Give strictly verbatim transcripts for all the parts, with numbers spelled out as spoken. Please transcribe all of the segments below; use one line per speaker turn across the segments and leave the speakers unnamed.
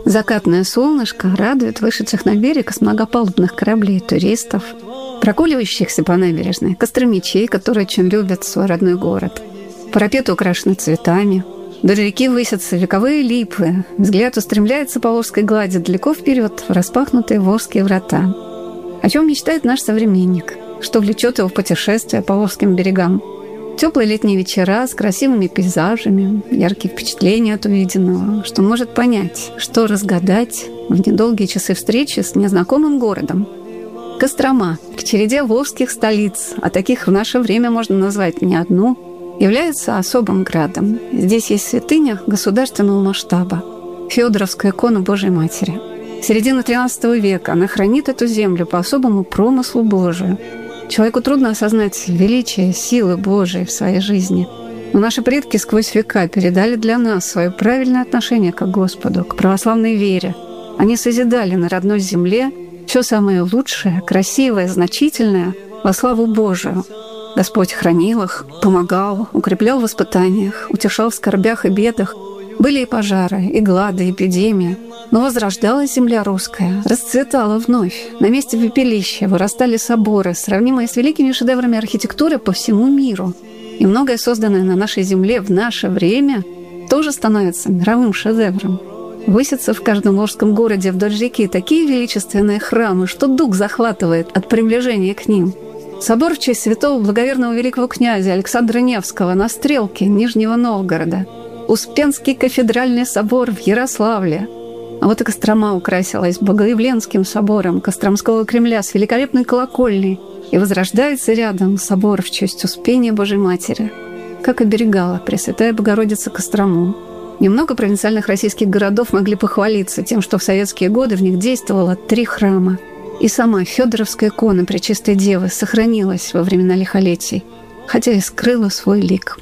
Закатное солнышко радует вышедших на берег с многопалубных кораблей туристов, прогуливающихся по набережной, костромичей, которые очень любят свой родной город. Парапеты украшены цветами. Вдоль реки высятся вековые липы. Взгляд устремляется по Волжской глади далеко вперед в распахнутые Волжские врата. О чем мечтает наш современник? Что влечет его в путешествия по Волжским берегам? Теплые летние вечера с красивыми пейзажами, яркие впечатления от увиденного, что он может понять, что разгадать в недолгие часы встречи с незнакомым городом. Кострома, к череде волжских столиц, а таких в наше время можно назвать не одну, является особым градом. Здесь есть святыня государственного масштаба – Фёдоровская икона Божией Матери. Середина тринадцатого века она хранит эту землю по особому промыслу Божию. Человеку трудно осознать величие силы Божией в своей жизни. Но наши предки сквозь века передали для нас свое правильное отношение к Господу, к православной вере. Они созидали на родной земле все самое лучшее, красивое, значительное во славу Божию. Господь хранил их, помогал, укреплял в испытаниях, утешал в скорбях и бедах. Были и пожары, и глады, и эпидемии. Но возрождалась земля русская, расцветала вновь. На месте пепелища вырастали соборы, сравнимые с великими шедеврами архитектуры по всему миру. И многое, созданное на нашей земле в наше время, тоже становится мировым шедевром. Высятся в каждом волжском городе вдоль реки такие величественные храмы, что дух захватывает от приближения к ним. Собор в честь святого благоверного великого князя Александра Невского на Стрелке Нижнего Новгорода. Успенский кафедральный собор в Ярославле. А вот и Кострома украсилась Богоявленским собором Костромского Кремля с великолепной колокольней. И возрождается рядом собор в честь Успения Божией Матери. Как оберегала Пресвятая Богородица Кострому. Немного провинциальных российских городов могли похвалиться тем, что в советские годы в них действовало три храма. И сама Фёдоровская икона Пречистой Девы сохранилась во времена лихолетий, хотя и скрыла свой лик.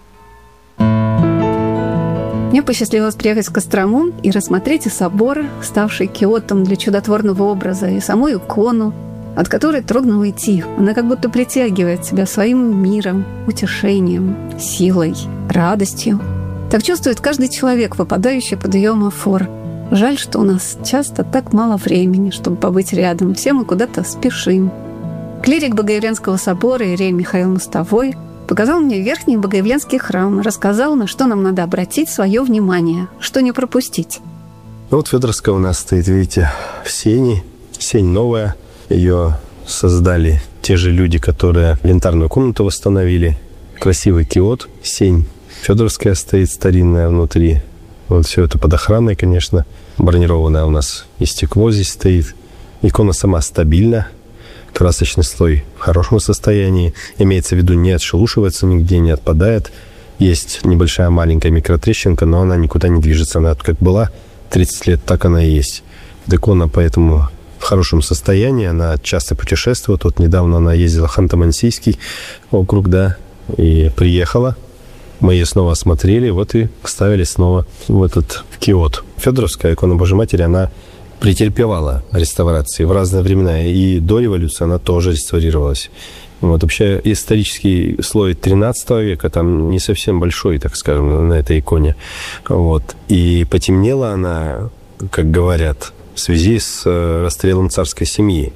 Мне посчастливилось приехать в Кострому и рассмотреть и собор, ставший киотом для чудотворного образа, и саму икону, от которой трудно уйти. Она как будто притягивает тебя своим миром, утешением, силой, радостью. Так чувствует каждый человек, попадающий под ее амофор. Жаль, что у нас часто так мало времени, чтобы побыть рядом. Все мы куда-то спешим. Клирик Богоявленского собора Иерей Михаил Мостовой показал мне верхний Богоявленский храм, рассказал, на что нам надо обратить свое внимание, что не пропустить.
Ну вот Фёдоровская у нас стоит, видите, в сени. Сень новая. Ее создали те же люди, которые янтарную комнату восстановили. Красивый киот. Сень Фёдоровская стоит, старинная внутри. Вот все это под охраной, конечно. Бронированное у нас и стекло здесь стоит. Икона сама стабильна. Красочный слой в хорошем состоянии. Имеется в виду, не отшелушивается нигде, не отпадает. Есть небольшая маленькая микротрещинка, но она никуда не движется. Она как была тридцать лет, так она и есть. Икона поэтому в хорошем состоянии. Она часто путешествует. Вот недавно она ездила в Ханты-Мансийский округ, да, и приехала. Мы ее снова осмотрели, вот и вставили снова в этот киот. Фёдоровская икона Божией Матери, она претерпевала реставрации в разные времена. И до революции она тоже реставрировалась. Вот вообще исторический слой тринадцатого века, там не совсем большой, так скажем, на этой иконе. Вот. И потемнела она, как говорят, в связи с расстрелом царской семьи.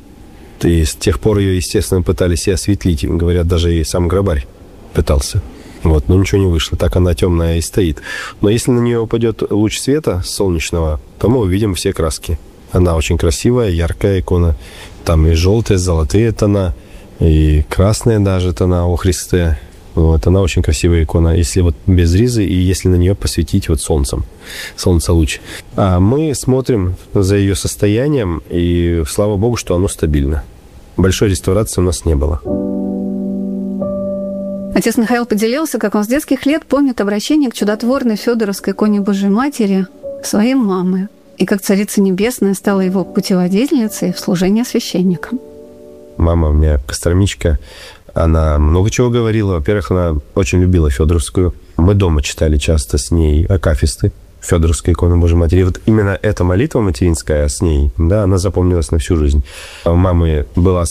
И с тех пор ее, естественно, пытались и осветлить. Говорят, даже и сам Грабарь пытался. Вот, но ничего не вышло. Так она темная и стоит. Но если на нее упадет луч света солнечного, то мы увидим все краски. Она очень красивая, яркая икона. Там и желтые, золотые тона, и красные даже тона охристые. Вот, она очень красивая икона. Если вот без ризы, и если на нее посветить вот солнцем, солнцелуч. А мы смотрим за ее состоянием, и слава Богу, что оно стабильно. Большой реставрации у нас не было.
Отец Михаил поделился, как он с детских лет помнит обращение к чудотворной Фёдоровской иконе Божией Матери своей мамы, и как Царица Небесная стала его путеводительницей в служении священникам.
Мама у меня костромичка, она много чего говорила. Во-первых, она очень любила Фёдоровскую. Мы дома читали часто с ней акафисты Фёдоровской иконы Божией Матери. Вот именно эта молитва материнская с ней, да, она запомнилась на всю жизнь. У мамы была